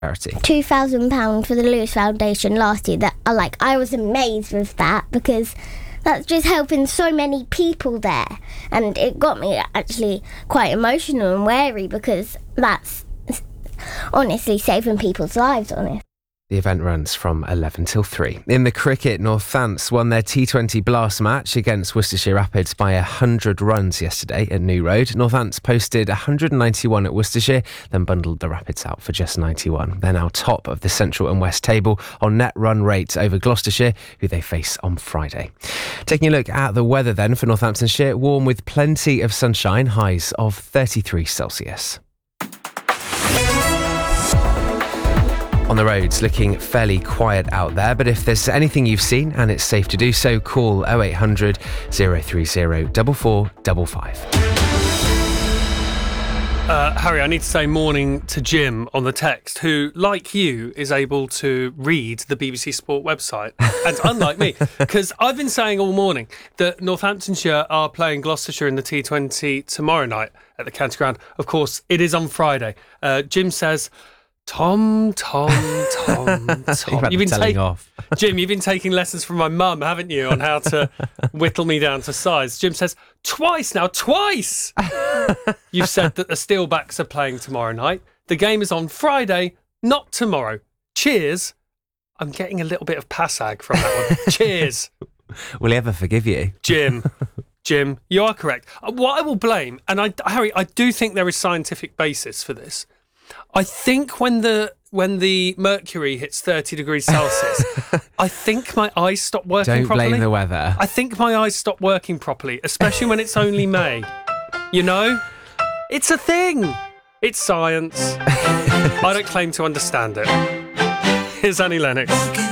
charity. £2,000 for the Lewis Foundation last year. I was amazed with that because that's just helping so many people there, and it got me actually quite emotional and wary because that's honestly saving people's lives on it. The event runs from 11 till 3. In the cricket, Northants won their T20 Blast match against Worcestershire Rapids by 100 runs yesterday at New Road. Northants posted 191 at Worcestershire, then bundled the Rapids out for just 91. They're now top of the Central and West table on net run rate over Gloucestershire, who they face on Friday. Taking a look at the weather then for Northamptonshire, warm with plenty of sunshine, highs of 33 Celsius. On the roads, looking fairly quiet out there, but if there's anything you've seen and it's safe to do so, call 0800 030 4455. Harry, I need to say morning to Jim on the text, who, like you, is able to read the BBC Sport website. And unlike me, because I've been saying all morning that Northamptonshire are playing Gloucestershire in the T20 tomorrow night at the County Ground. Of course, it is on Friday. Jim says, Tom. You've been off. Jim, you've been taking lessons from my mum, haven't you, on how to whittle me down to size. Jim says, twice! You've said that the Steelbacks are playing tomorrow night. The game is on Friday, not tomorrow. Cheers. I'm getting a little bit of passag from that one. Cheers. Will he ever forgive you? Jim, you are correct. What I will blame, and Harry, I do think there is scientific basis for this. I think when the mercury hits 30 degrees Celsius, I think my eyes stop working properly. Don't blame the weather. I think my eyes stop working properly, especially when it's only May. You know? It's a thing. It's science. I don't claim to understand it. Here's Annie Lennox.